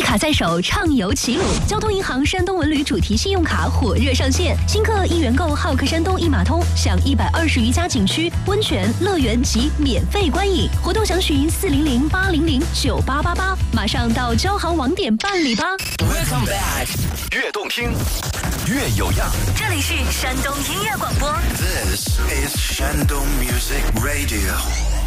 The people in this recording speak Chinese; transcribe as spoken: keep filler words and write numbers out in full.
卡在手，畅游齐鲁。交通银行山东文旅主题信用卡火热上线，新客一元购好客山东一码通，享一百二十余家景区、温泉、乐园及免费观影。活动详询四零零八零零九八八八，马上到交行网点办理吧。 Welcome back， 越动听，越有样。 这里是山东音乐广播。 This is Shandong Music Radio。